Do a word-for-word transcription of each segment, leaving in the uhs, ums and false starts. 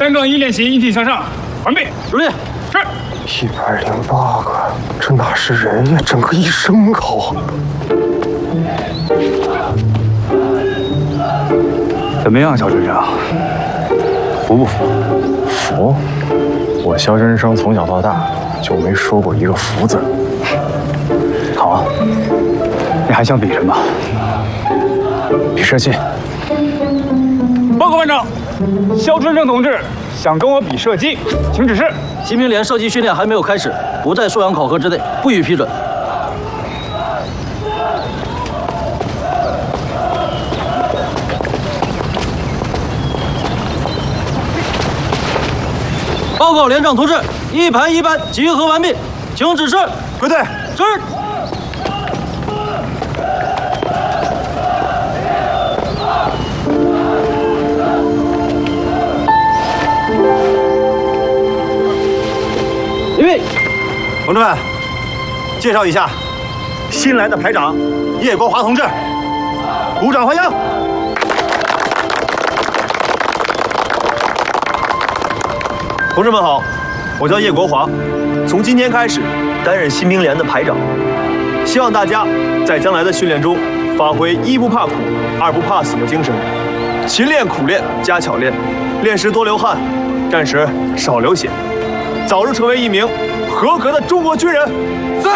三杠一练习，引体向上，完毕。 主力， 是。 一百零八个，这哪是人呀，整个一牲口。 怎么样，肖先生？服不服？ 服？我肖真生从小到大就没说过一个服字。 好啊，你还想比什么？ 比射击。 报告班长，肖春生同志想跟我比射击，请指示。 新兵连射击训练还没有开始，不在素养考核之内，不予批准。报告连长同志，一排一班集合完毕，请指示。 归队。 是。预备。 同志们，介绍一下新来的排长叶国华同志，鼓掌欢迎。同志们好，我叫叶国华，从今天开始担任新兵连的排长。希望大家在将来的训练中发挥一不怕苦，二不怕死的精神，勤练苦练加巧练，练时多流汗，战时少流血，早日成为一名合格的中国军人。是。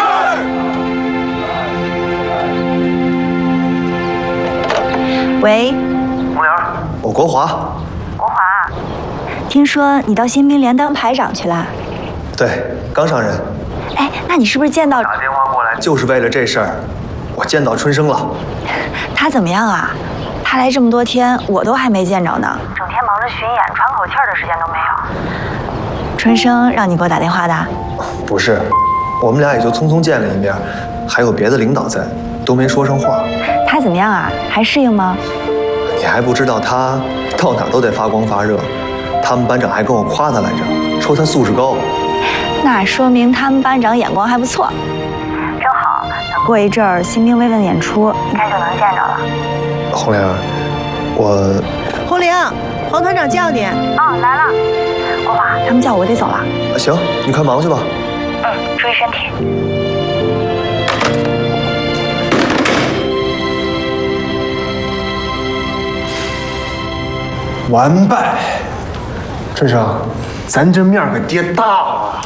喂， 木莲，我国华。 国华，听说你到新兵连当排长去了？ 对，刚上任。 哎，那你是不是见到？ 打电话过来就是为了这事儿，我见到春生了。 他怎么样啊？他来这么多天，我都还没见着呢。整天忙着巡演，喘口气儿的时间都没有。春生让你给我打电话的？ 不是，我们俩也就匆匆见了一面，还有别的领导在，都没说上话。 他怎么样啊？还适应吗？ 你还不知道他到哪都得发光发热，他们班长还跟我夸他来着，说他素质高。 那说明他们班长眼光还不错。正好，等过一阵儿新兵慰问演出，应该就能见着了。 红莲，我红玲，黄团长叫你。 哦，来了。国华，他们叫我，我得走了。 行，你快忙去吧。 嗯，注意身体。 完败，春生，咱这面可跌大了。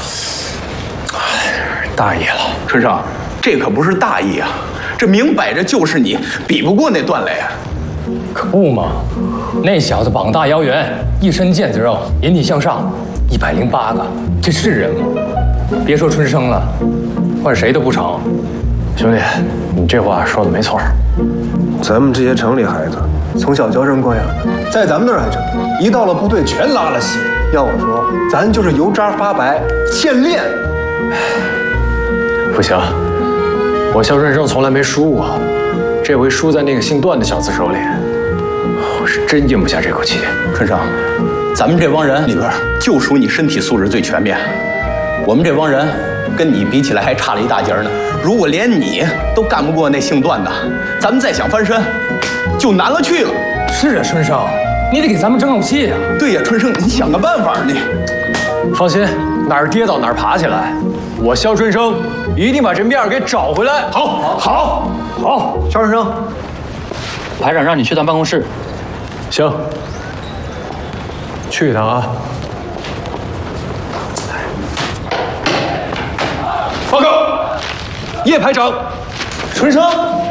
大意了， 春生，这可不是大意啊，这明摆着就是你比不过那段磊。 可不嘛，那小子膀大腰圆，一身腱子肉，引体向上，一百零八个，这是人吗？别说春生了，换谁都不成。 兄弟，你这话说的没错。咱们这些城里孩子，从小娇生惯养的，在咱们那儿来着，一到了部队全拉了稀。要我说，咱就是油渣发白，欠练。不行，我肖春生从来没输过，这回输在那个姓段的小子手里，我是真咽不下这口气。 春生，咱们这帮人里边就属你身体素质最全面，我们这帮人跟你比起来还差了一大截呢。如果连你都干不过那姓段的，咱们再想翻身就难了去了。 是啊，春生，你得给咱们争口气啊。 对呀，春生，你想个办法你。 放心，哪儿跌倒哪儿爬起来，我肖春生一定把这面儿给找回来。 好，好， 好，肖春生， 排长让你去趟办公室。 行，去一趟啊。 报告，叶排长，春生。